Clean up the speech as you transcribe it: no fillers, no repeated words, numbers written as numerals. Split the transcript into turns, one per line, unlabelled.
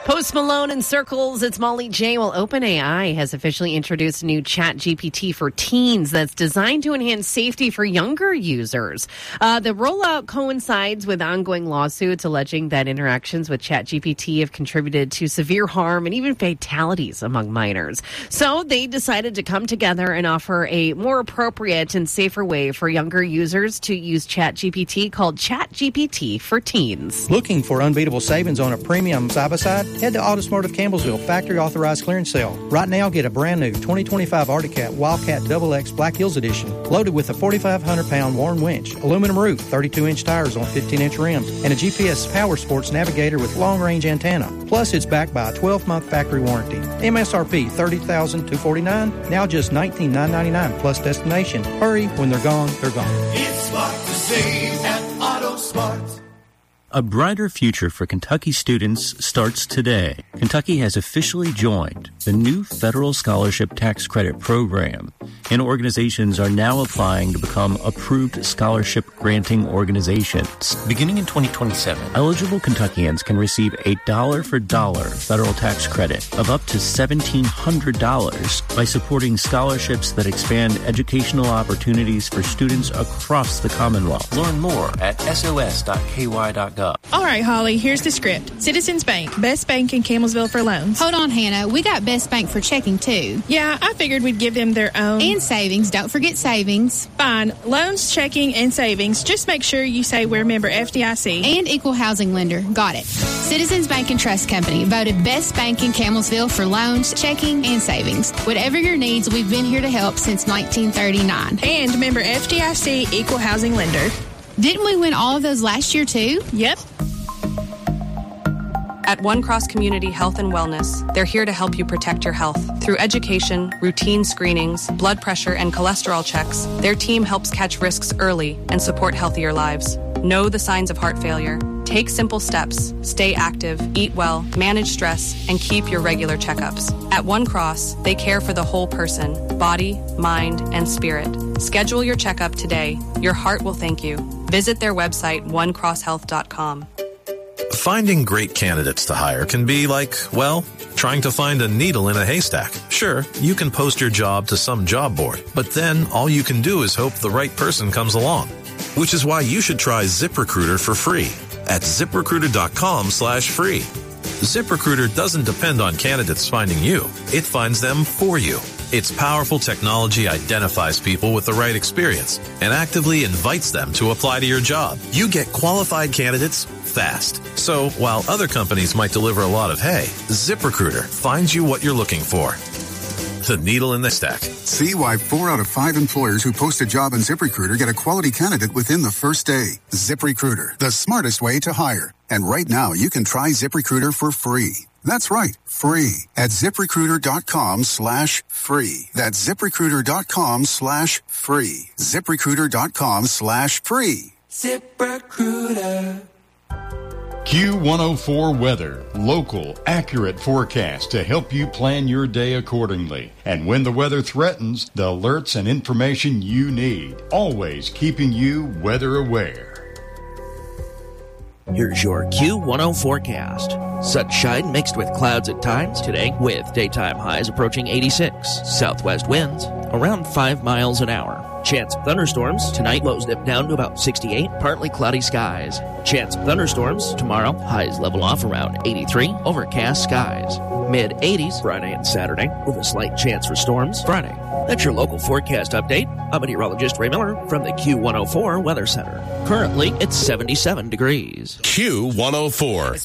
Post Malone and Circles, it's Molly J. Well, OpenAI has officially introduced a new ChatGPT for teens that's designed to enhance safety for younger users. The rollout coincides with ongoing lawsuits alleging that interactions with ChatGPT have contributed to severe harm and even fatalities among minors. So they decided to come together and offer a more appropriate and safer way for younger users to use ChatGPT called ChatGPT for Teens.
Looking for unbeatable savings on a premium side-by-side? Head to Autosmart of Campbellsville, factory authorized clearance sale. Right now, get a brand new 2025 Arctic Cat Wildcat XX Black Hills Edition, loaded with a 4,500-pound Warn winch, aluminum roof, 32-inch tires on 15-inch rims, and a GPS Power Sports Navigator with long-range antenna. Plus, it's backed by a 12-month factory warranty. MSRP $30,249, now just $19,999 plus destination. Hurry, when they're gone, they're gone.
It's smart to save at AutoSmart.
A brighter future for Kentucky students starts today. Kentucky has officially joined the new Federal Scholarship Tax Credit Program, and organizations are now applying to become approved scholarship granting organizations. Beginning in 2027, eligible Kentuckians can receive a dollar-for-dollar federal tax credit of up to $1,700 by supporting scholarships that expand educational opportunities for students across the Commonwealth. Learn more at sos.ky.gov.
All right, Holly, here's the script. Citizens Bank, best bank in Campbellsville for loans.
Hold on, Hannah. We got Best Bank for checking, too.
Yeah, I figured we'd give them their own.
And savings. Don't forget savings.
Fine. Loans, checking, and savings. Just make sure you say we're member FDIC.
And equal housing lender. Got it. Citizens Bank and Trust Company, voted Best Bank in Campbellsville for loans, checking, and savings. Whatever your needs, we've been here to help since 1939.
And member FDIC, equal housing lender.
Didn't we win all of those last year, too?
Yep.
At One Cross Community Health and Wellness, they're here to help you protect your health. Through education, routine screenings, blood pressure, and cholesterol checks, their team helps catch risks early and support healthier lives. Know the signs of heart failure. Take simple steps. Stay active, eat well, manage stress, and keep your regular checkups. At One Cross, they care for the whole person, body, mind, and spirit. Schedule your checkup today. Your heart will thank you. Visit their website, onecrosshealth.com.
Finding great candidates to hire can be like, well, trying to find a needle in a haystack. Sure, you can post your job to some job board, but then all you can do is hope the right person comes along. Which is why you should try ZipRecruiter for free at ZipRecruiter.com/free. ZipRecruiter doesn't depend on candidates finding you. It finds them for you. Its powerful technology identifies people with the right experience and actively invites them to apply to your job. You get qualified candidates fast. So while other companies might deliver a lot of hay, ZipRecruiter finds you what you're looking for. The needle in the stack.
See why 4 out of 5 employers who post a job on ZipRecruiter get a quality candidate within the first day. ZipRecruiter, the smartest way to hire. And right now, you can try ZipRecruiter for free. That's right, free at ZipRecruiter.com/free. That's ZipRecruiter.com/free. ZipRecruiter.com/free.
ZipRecruiter.
Q104 Weather. Local, accurate forecast to help you plan your day accordingly. And when the weather threatens, the alerts and information you need. Always keeping you weather aware.
Here's your Q10 forecast. Sunshine mixed with clouds at times today, with daytime highs approaching 86. Southwest winds around 5 miles an hour. Chance of thunderstorms tonight, lows dip down to about 68. Partly cloudy skies. Chance of thunderstorms tomorrow, highs level off around 83. Overcast skies. Mid-80s Friday and Saturday, with a slight chance for storms Friday. That's your local forecast update. I'm meteorologist Ray Miller from the Q104 Weather Center. Currently, it's 77 degrees.
Q104.